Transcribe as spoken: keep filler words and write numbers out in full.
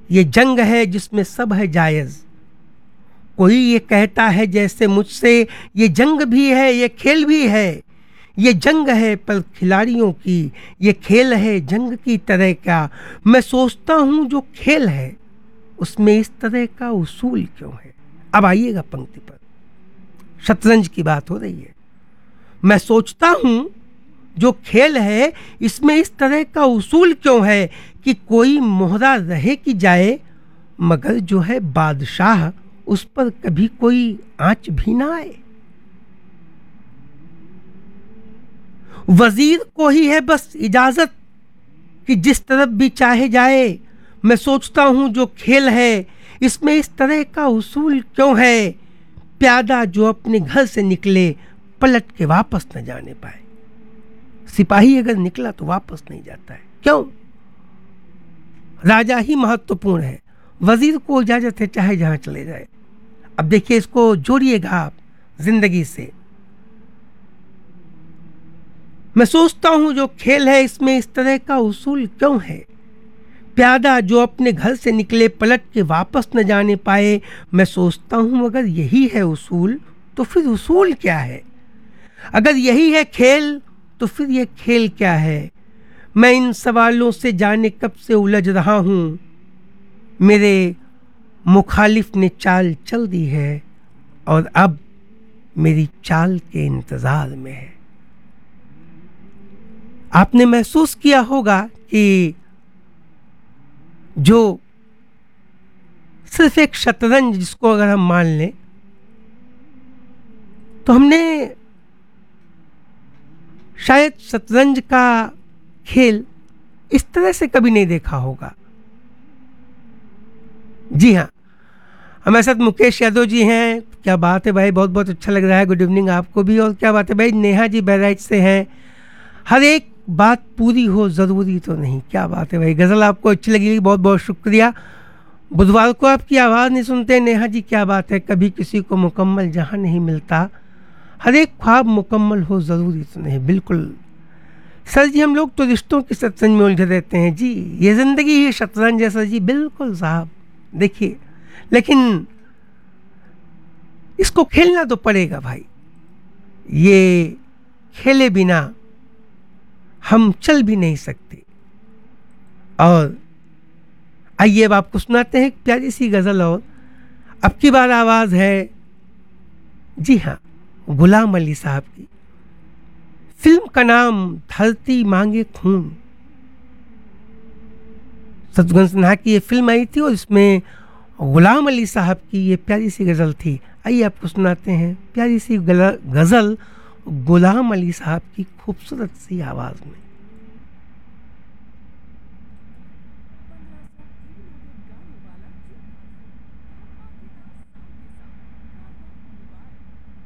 ये जंग है जिसमें सब है जायज़। कोई ये कहता है जैसे मुझसे, ये जंग भी है ये खेल भी है। ये जंग है पर खिलाड़ियों की, ये खेल है जंग की तरह का। मैं सोचता हूँ जो खेल है उसमें इस तरह का उसूल क्यों है। अब आइएगा पंक्ति पर, शतरंज की बात हो रही है। मैं सोचता हूँ जो खेल है इसमें इस तरह का उसूल क्यों है कि कोई मोहरा रहे कि जाए, मगर जो है बादशाह उस पर कभी कोई आंच भी ना आए। वजीर को ही है बस इजाजत कि जिस तरफ भी चाहे जाए। मैं सोचता हूं जो खेल है इसमें इस तरह का उसूल क्यों है। प्यादा जो अपने घर से निकले पलट के वापस न जाने पाए। सिपाही अगर निकला तो वापस नहीं जाता है, क्यों? राजा ही महत्वपूर्ण है, वजीर को इजाजत है चाहे जहां चले जाए। अब देखिए, इसको जोड़िएगा आप जिंदगी से। मैं सोचता हूं जो खेल है इसमें इस तरह का उसूल क्यों है। प्यादा जो अपने घर से निकले पलट के वापस न जाने पाए। मैं सोचता हूं अगर यही है उसूल तो फिर उसूल क्या है। अगर यही है खेल तो फिर यह खेल क्या है। मैं इन सवालों से जाने कब से उलझ रहा हूं। मेरे मुखालिफ ने चाल चल दी है और अब मेरी चाल के इंतजार में है। आपने महसूस किया होगा कि जो सिर्फ एक शतरंज जिसको अगर हम मान लें तो हमने शायद शतरंज का खेल इस तरह से कभी नहीं देखा होगा। जी हाँ, हमारे साथ मुकेश यादव जी हैं। क्या बात है भाई, बहुत बहुत अच्छा लग रहा है। गुड इवनिंग आपको भी। और क्या बात है भाई, नेहा जी बहराइच से हैं। हर एक बात पूरी हो ज़रूरी तो नहीं। क्या बात है भाई, गज़ल आपको अच्छी लगी, बहुत बहुत शुक्रिया। बुधवार को आपकी आवाज़ नहीं सुनते नेहा जी, क्या बात है। कभी किसी को मुकम्मल जहाँ नहीं मिलता, हर एक ख्वाब मुकम्मल हो ज़रूरी तो नहीं। बिल्कुल सर जी, हम लोग तो रिश्तों की शतरंज में उलझे रहते हैं जी। ये ज़िंदगी ही शतरंज है सर जी। बिल्कुल साहब, देखिए, लेकिन इसको खेलना तो पड़ेगा भाई। ये खेले बिना हम चल भी नहीं सकते। और आइए अब आपको सुनाते हैं एक प्यारी सी गज़ल। और अब की बार आवाज़ है, जी हाँ, गुलाम अली साहब की। फिल्म का नाम धरती मांगे खून। शत्रुघ्न सिन्हा की ये फिल्म आई थी और इसमें गुलाम अली साहब की ये प्यारी सी गज़ल थी। आइए आपको सुनाते हैं प्यारी सी गज़ल गुलाम अली साहब की खूबसूरत सी आवाज़ में।